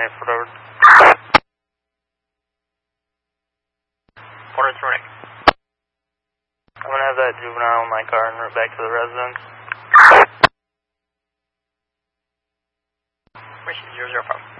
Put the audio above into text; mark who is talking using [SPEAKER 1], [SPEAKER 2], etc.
[SPEAKER 1] for over.
[SPEAKER 2] Porter 3.
[SPEAKER 1] I'm gonna have that juvenile in my car and route back to the residence.
[SPEAKER 2] Mission 005.